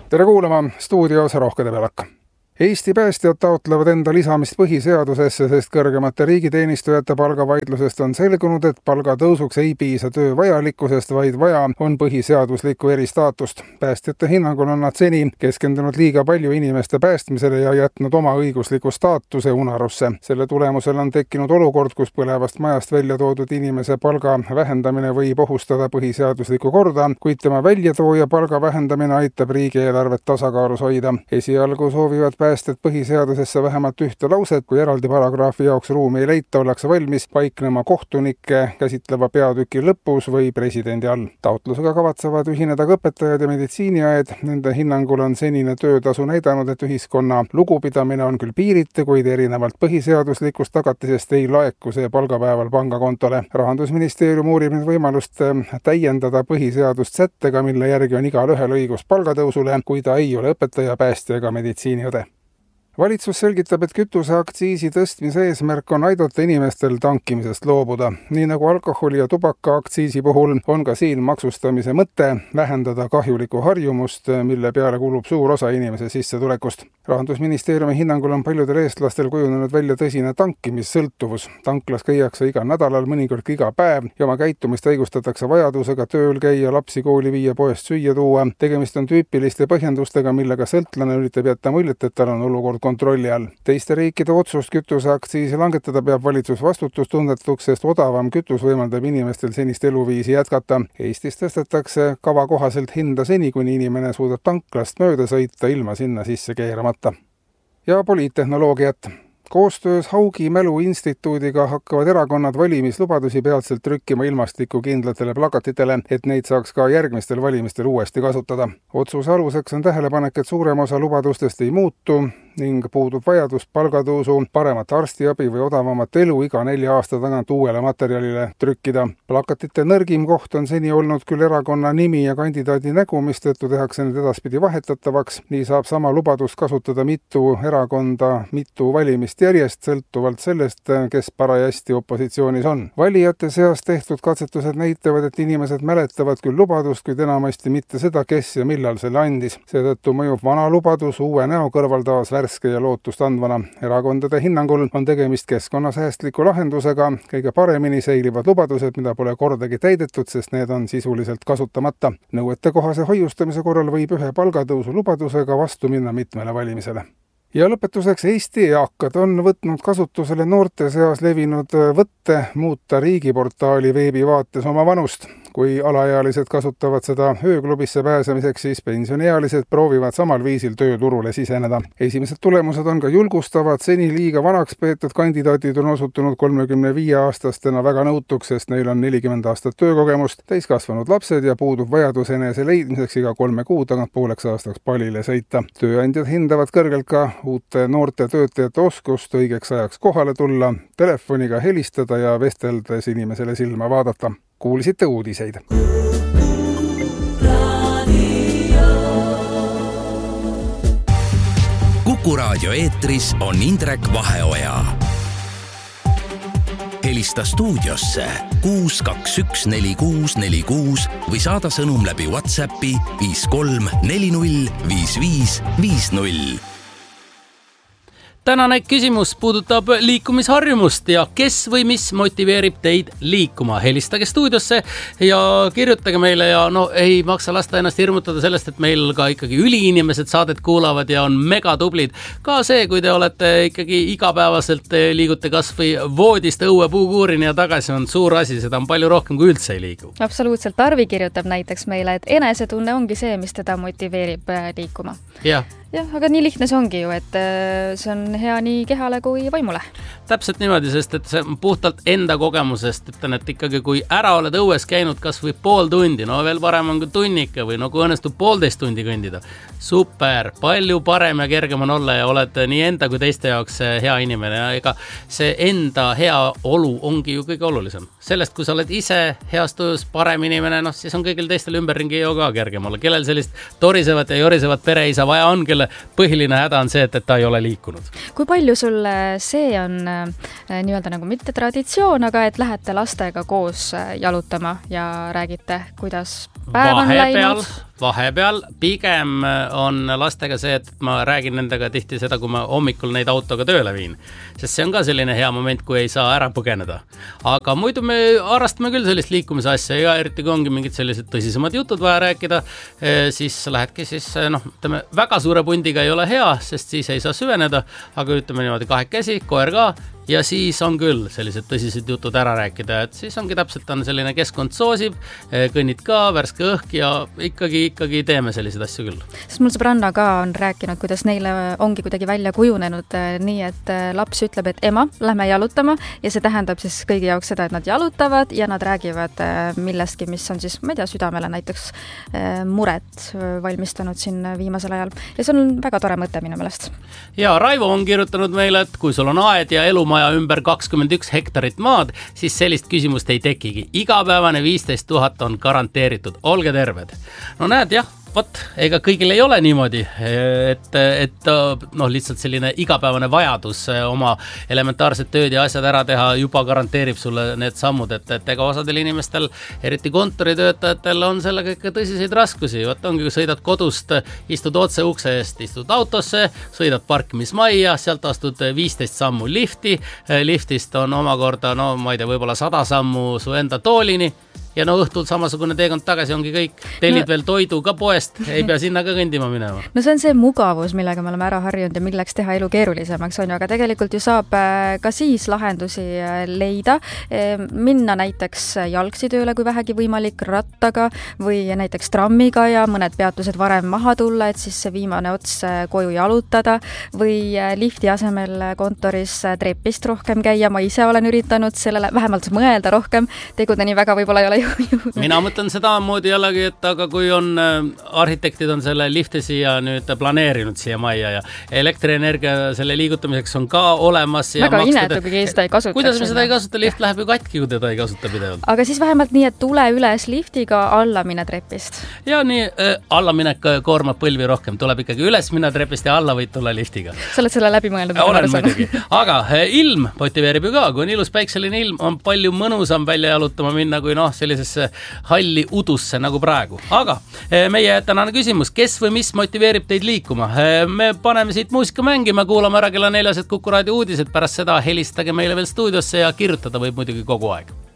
Tere kuulama, stuudios Rohke Debelak. Eesti päästjad taotlevad enda lisamist põhiseadusesse, sest kõrgemate riigiteenistujate palgavaidlusest on selgunud, et palgatõusuks ei piisa töö vajalikkusest, vaid vaja on põhiseaduslikku eristaatust. Päästjate hinnangul on nad seni keskendunud liiga palju inimeste päästmisele ja jätnud oma õigusliku staatuse unarusse. Selle tulemusel on tekkinud olukord, kus põlevast majast välja toodud inimese palga vähendamine võib ohustada põhiseaduslikku korda, kuid tema väljatooja palga vähendamine aitab riigieelarvet tasakaalus hoida. Esialgu soovivad päästjad põhiseadusesse vähemalt ühte lauset, kui eraldi paragrahvi jaoks ruumi ei leita, ollakse valmis paiknema kohtunikke käsitleva peatüki lõpus või presidendi all. Taotlusega kavatsevad ühineda ka õpetajad ja meditsiiniajad. Nende hinnangul on senine töötasu näidanud, et ühiskonna lugupidamine on küll piiriti, kuid erinevalt põhiseaduslikust tagatisest ei laeku see palgapäeval pangakontole. Rahandusministeerium uurib nüüd võimalust täiendada põhiseadust sättega, mille järgi on igalühel õigus palgatõusule, kui ta ei ole õpetaja, päästja ega meditsiiniõde. Valitsus selgitab, et kütuseaktsiisi tõstmise eesmärk on aidata inimestel tankimisest loobuda. Nii nagu alkoholi ja tubaka aktsiisi puhul on ka siin maksustamise mõte vähendada kahjulikku harjumust, mille peale kulub suur osa inimese sissetulekust. Rahandusministeeriumi hinnangul on paljudel eestlastel kujunenud välja tõsine tankimissõltuvus. Tanklas käiakse iga nädalal, mõnikord iga päev ja oma käitumist õigustatakse vajadusega tööl käia, lapsi kooli viia, poest süüa tuua. Tegemist on tüüpiliste põhjendustega, millega sõltlane üritab jätta muljet, et tal on olukord kontrolli all. Teiste riikide otsust kütuseaktsiisi langetada peab valitsus vastutustundetuks, sest odavam kütus võimaldab inimestel senist eluviisi jätkata. Eestis tõstetakse kava kohaselt hinda seni, kuni inimene suudab tanklast mööda sõita ilma sinna sisse keeramata. Ja poliittehnoloogiat. Koostöös Haugi Mäluinstituudiga hakkavad erakonnad valimislubadusi peatselt trükkima ilmastikukindlatele plakatitele, et neid saaks ka järgmistel valimistel uuesti kasutada. Otsuse aluseks on tähelepanek, et suurem osa lubadustest ei muutu ning puudub vajadus palgatõusu, paremat arstiabi või odavamat elu iga 4 aasta tagant uuele materjalile trükkida. Plakatite nõrgim koht on seni olnud küll erakonna nimi ja kandidaadi nägu, mistõttu tehakse need edaspidi vahetatavaks. Nii saab sama lubadust kasutada mitu erakonda, mitu valimist järjest, sõltuvalt sellest, kes parajasti opositsioonis on. Valijate seas tehtud katsetused näitavad, et inimesed mäletavad küll lubadust, kuid enamasti mitte seda, kes ja millal selle andis. Seetõttu mõjub vana lubadus uue näo kõrval taas värske ja lootust andvana. Erakondade hinnangul on tegemist keskkonnasäästliku lahendusega. Kõige paremini säilivad lubadused, mida pole kordagi täidetud, sest need on sisuliselt kasutamata. Nõuetekohase hoiustamise korral võib ühe palgatõusu lubadusega vastu minna mitmele valimisele. Ja lõpetuseks, Eesti eakad on võtnud kasutusele noorte seas levinud võtte muuta riigiportaali veebivaates oma vanust. Kui alaealised kasutavad seda ööklubisse pääsemiseks, siis pensioniealised proovivad samal viisil tööturule siseneda. Esimesed tulemused on ka julgustavad. Seni liiga vanaks peetud kandidaatid on osutunud 35-aastastena väga nõutuks, sest neil on 40 aastat töökogemust, täiskasvanud lapsed ja puudub vajadus enese leidmiseks iga 3 kuu tagant pooleks aastaks palile sõita. Tööandjad hindavad kõrgelt ka uute noorte töötajate oskust õigeks ajaks kohale tulla, telefoniga helistada ja vesteldes inimesele silma vaadata. Kuulsite uudiseid. Kuku raadio eetris on Indrek Vaheoja. Helista stuudiosse 6214646 või saada sõnum läbi WhatsAppi 53405550. Tänane küsimus puudutab liikumisharjumust ja kes või mis motiveerib teid liikuma. Helistage stuudiosse ja kirjutage meile ja ei maksa lasta ennast hirmutada sellest, et meil ka ikkagi üliinimesed saadet kuulavad ja on mega tublid. Ka see, kui te olete ikkagi igapäevaselt liigute kas või voodist õue puukuurini ja tagasi, on suur asi, seda on palju rohkem kui üldse ei liigu. Absoluutselt, Tarvi kirjutab näiteks meile, et enesetunne ongi see, mis teda motiveerib liikuma. Jah, aga nii lihtne see ongi ju, et see on hea nii kehale kui vaimule. Täpselt niimoodi, sest et see puhtalt enda kogemusest ütlen, et ikkagi kui ära oled õues käinud kas või pool tundi, veel parem on kui tunnike või kui õnnestub 1,5 tundi kõndida. Super, palju parem ja kergem on olla ja oled nii enda kui teiste jaoks hea inimene ja ega see enda hea olu ongi ju kõige olulisem. Sellest, kui sa oled ise heas tujus parem inimene, siis on kõigil teistel ümberringi ju ka kergem olla. Kellel sellist torisevat ja jorisevat pereisa vaja on, kelle põhiline häda on see, et ta ei ole liikunud. Kui palju sul see on nii-öelda nagu mitte traditsioon, aga et lähete lastega koos jalutama ja räägite, kuidas päev on läinud? vahepeal pigem on lastega see, et ma räägin nendega tihti seda, kui ma hommikul neid autoga tööle viin. Sest see on ka selline hea moment, kui ei saa ära põgeneda. Aga muidu me harrastame küll sellist liikumise asja ja eriti kui ongi mingid sellised tõsisemad jutud vaja rääkida, siis lähedki ütleme, väga suure pundiga ei ole hea, sest siis ei saa süveneda, aga ütleme niimoodi 2 käsi, koer ka, ja siis on küll sellised tõsised jutud ära rääkida, et siis ongi täpselt on selline keskkond soosib, kõnnid ka, värske õhk ja ikkagi teeme selliseid asju küll. Sest mul sõbranna ka on rääkinud, kuidas neile ongi kuidagi välja kujunenud nii, et laps ütleb, et ema, lähme jalutama ja see tähendab siis kõigi jaoks seda, et nad jalutavad ja nad räägivad millestki, mis on siis, ma ei tea, südamele näiteks muret valmistanud siin viimasel ajal. Ja see on väga tore mõte minu meelest. Ja Raivo on kirjutanud meile, et kui sul on aed ja elumaja ümber 21 hektarit maad, siis sellist küsimust ei tekigi. Igapäevane 15 000 on garanteeritud. Olge terved. No näed, jah, ega kõigil ei ole niimoodi, et lihtsalt selline igapäevane vajadus oma elementaarset tööd ja asjad ära teha juba garanteerib sulle need sammud, et ega osadel inimestel, eriti kontoritöötajatel on sellega ikka tõsiseid raskusi. Ongi, kui sõidad kodust, istud otse ukse eest, istud autosse, sõidad parkimismajja, sealt astud 15 sammu lifti, liftist on omakorda, ma ei tea, võib-olla 100 sammu su enda toolini, ja õhtul samasugune teekond tagasi ongi kõik. Tellid veel toidu ka poest, ei pea sinna ka kõndima minema. No see on see mugavus, millega me oleme ära harjunud ja milleks teha elu keerulisemaks on ju, aga tegelikult ju saab ka siis lahendusi leida. Minna näiteks jalgsi tööle, kui vähegi võimalik, rattaga või näiteks trammiga ja mõned peatused varem maha tulla, et siis see viimane ots koju jalutada või lifti asemel kontoris trepist rohkem käia. Ma ise olen üritanud sellele vähemalt mõelda rohkem, teguda nii väga võib-olla ei ole mina mõtlen seda moodi jällegi, et aga kui on arhitektid on selle lifti siia nüüd planeerinud siia majja ja elektrienergia selle liigutamiseks on ka olemas. Väga inetu, kui seda ei kasuta. Kuidas me seda ei kasuta? Lift läheb ju katki, kui teda ei kasuta pidevalt. Aga siis vähemalt nii, et tule üles liftiga, alla mine trepist. Ja nii, alla minek koormab põlvi rohkem. Tuleb ikkagi üles minna trepist ja alla võid tulla liftiga. Sa oled selle läbi mõelnud. Olen muidugi. Aga ilm motiveerib ju ka. Kui on ilus päikseline ilm, on palju mõnusam välja jalutama minna, kui sellisesse halli udusse nagu praegu. Aga meie tänane küsimus, kes või mis motiveerib teid liikuma? Me paneme siit muusika mängima, kuulame ära kella 4 Kuku raadio uudised, pärast seda helistage meile veel stuudiosse ja kirjutada võib muidugi kogu aeg.